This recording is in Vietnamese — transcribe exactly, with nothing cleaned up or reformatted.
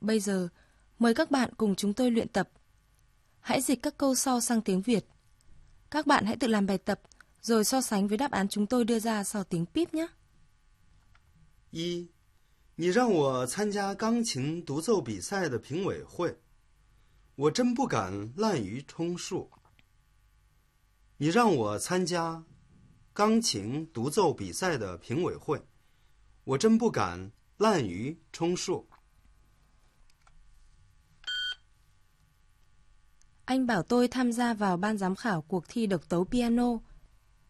Bây giờ, mời các bạn cùng chúng tôi luyện tập. Hãy dịch các câu sau sang tiếng Việt. Các bạn hãy tự làm bài tập, rồi so sánh với đáp án chúng tôi đưa ra sau tiếng píp nhé. 一，你让我参加钢琴独奏比赛的评委会，我真不敢滥竽充数。你让我参加钢琴独奏比赛的评委会，我真不敢滥竽充数。 Anh bảo tôi tham gia vào ban giám khảo cuộc thi độc tấu piano.